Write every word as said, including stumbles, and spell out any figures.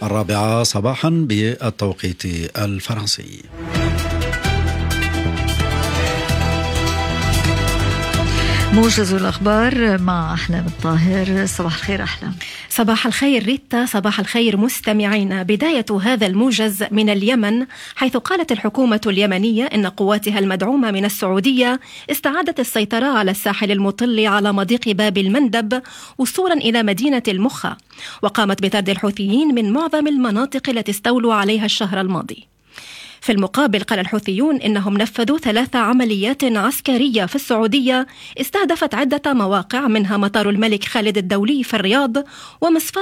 الرابعة صباحا بالتوقيت الفرنسي. موجز الأخبار مع أحلام الطاهر. صباح الخير أحلام. صباح الخير ريتا، صباح الخير مستمعين. بداية هذا الموجز من اليمن، حيث قالت الحكومة اليمنية إن قواتها المدعومة من السعودية استعادت السيطرة على الساحل المطل على مضيق باب المندب وصولا إلى مدينة المخا، وقامت بطرد الحوثيين من معظم المناطق التي استولوا عليها الشهر الماضي. في المقابل قال الحوثيون إنهم نفذوا ثلاث عمليات عسكرية في السعودية استهدفت عدة مواقع، منها مطار الملك خالد الدولي في الرياض ومصفاة